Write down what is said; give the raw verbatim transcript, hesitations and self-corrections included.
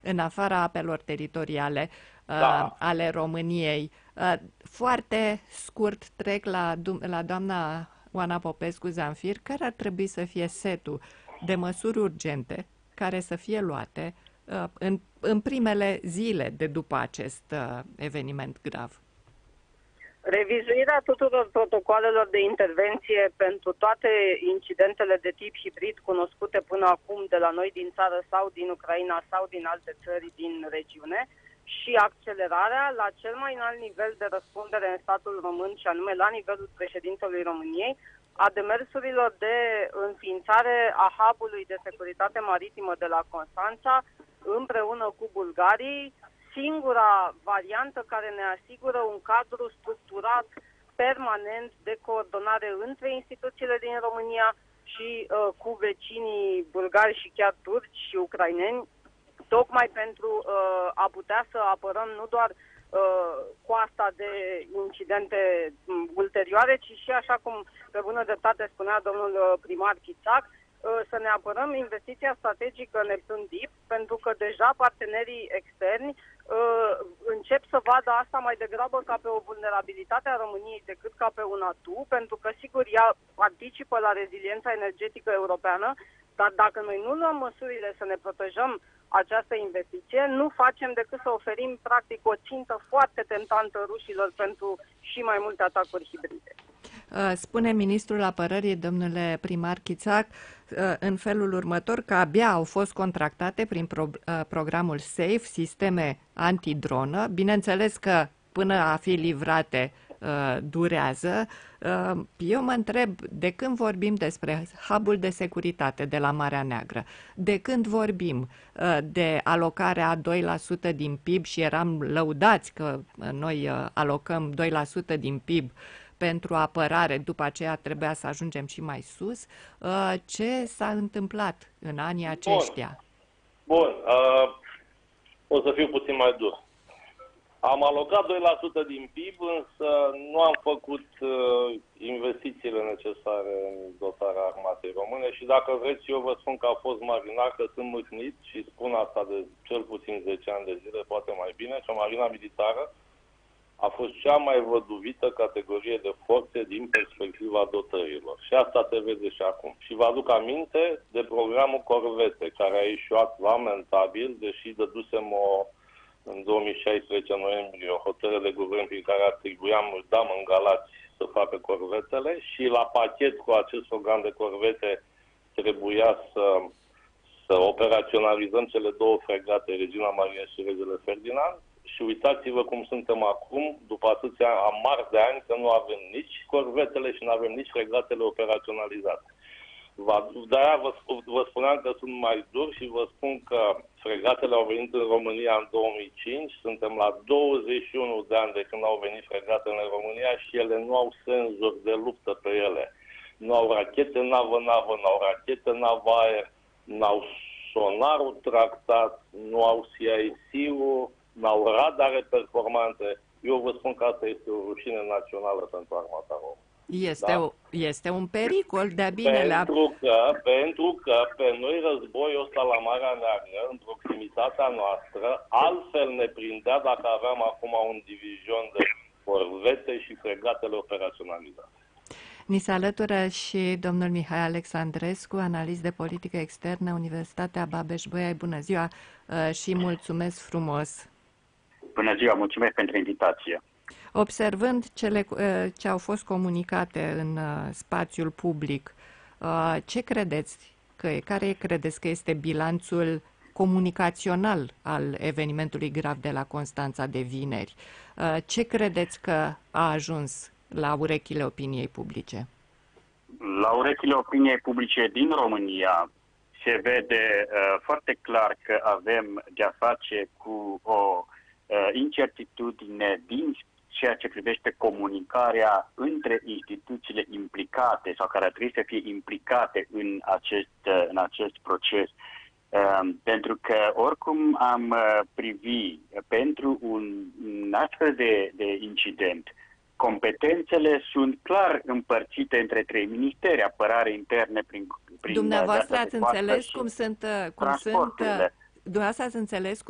în afara apelor teritoriale uh, Da. ale României. Uh, foarte scurt trec la, la doamna Oana Popescu-Zamfir, care ar trebui să fie setul de măsuri urgente care să fie luate uh, în, în primele zile de după acest uh, eveniment grav. Revizuirea tuturor protocoalelor de intervenție pentru toate incidentele de tip hibrid cunoscute până acum de la noi din țară sau din Ucraina sau din alte țări din regiune și accelerarea la cel mai înalt nivel de răspundere în statul român, și anume la nivelul președintelui României, a demersurilor de înființare a hub-ului de securitate maritimă de la Constanța împreună cu bulgarii, singura variantă care ne asigură un cadru structurat permanent de coordonare între instituțiile din România și uh, cu vecinii bulgari și chiar turci și ucraineni, tocmai pentru uh, a putea să apărăm nu doar uh, coasta de incidente um, ulterioare, ci și, așa cum pe bună dreptate spunea domnul uh, primar Chițac, să ne apărăm investiția strategică Neptun Deep, pentru că deja partenerii externi uh, încep să vadă asta mai degrabă ca pe o vulnerabilitate a României decât ca pe un atu, pentru că, sigur, ea participă la reziliența energetică europeană, dar dacă noi nu luăm măsurile să ne protejăm această investiție, nu facem decât să oferim, practic, o țintă foarte tentantă rușilor pentru și mai multe atacuri hibride. Spune ministrul apărării, domnule primar Chițac, în felul următor că abia au fost contractate prin pro programul SAFE sisteme antidronă. Bineînțeles că până a fi livrate durează. Eu mă întreb, de când vorbim despre hub-ul de securitate de la Marea Neagră, de când vorbim de alocarea a doi la sută din P I B și eram lăudați că noi alocăm doi la sută din P I B pentru apărare, după aceea trebuia să ajungem și mai sus. Ce s-a întâmplat în anii aceștia? Bun, Bun. Uh, o să fiu puțin mai dur. Am alocat doi la sută din P I B, însă nu am făcut uh, investițiile necesare în dotarea armatei române și dacă vreți, eu vă spun că a fost marinar, că sunt mâhnit și spun asta de cel puțin zece ani de zile, poate mai bine, că marina militară a fost cea mai văduvită categorie de forțe din perspectiva dotărilor. Și asta se vede și acum. Și vă aduc aminte de programul Corvette, care a ieșuat lamentabil, deși dădusem o, în două mii șaisprezece, noiembrie, o hotărâre de guvern prin care atribuiam, își dam în Galați să facă corvetele și la pachet cu acest program de corvete trebuia să, să operaționalizăm cele două fregate, Regina Maria și Regele Ferdinand. Și uitați-vă cum suntem acum, după atâția amari de ani, că nu avem nici corvetele și nu avem nici fregatele operaționalizate. De-aia vă, vă spuneam că sunt mai dur și vă spun că fregatele au venit în România în două mii cinci, suntem la douăzeci și unu de ani de când au venit fregatele în România și ele nu au senzori de luptă pe ele. Nu au rachete navă-navă, nu au rachete navă-aer, nu au sonarul tractat, nu au C I C-ul, n-au radare performante. Eu vă spun că asta este o rușine națională pentru armata română. Este, da? o, este un pericol de-a binelea. Pentru că, pentru că pe noi războiul ăsta la Marea Neagră, în proximitatea noastră, altfel ne prindea dacă aveam acum un divizion de corvete și fregatele operaționalizate. Ni se alătură și domnul Mihai Alexandrescu, analist de politică externă, Universitatea Babeș-Bolyai. Bună ziua și mulțumesc frumos! Bună ziua, mulțumesc pentru invitație. Observând cele ce au fost comunicate în spațiul public, ce credeți că care credeți că este bilanțul comunicațional al evenimentului grav de la Constanța de vineri? Ce credeți că a ajuns la urechile opiniei publice? La urechile opiniei publice din România se vede uh, foarte clar că avem de-a face cu o uh, incertitudine din ceea ce privește comunicarea între instituțiile implicate sau care ar trebui să fie implicate în acest, uh, în acest proces. Uh, pentru că oricum am uh, privi pentru un, un astfel de, de incident, competențele sunt clar împărțite între trei ministeri, apărare interne prin, prin Dumneavoastră ați înțeles cum sunt, cum sunt, dumneavoastră ați înțeles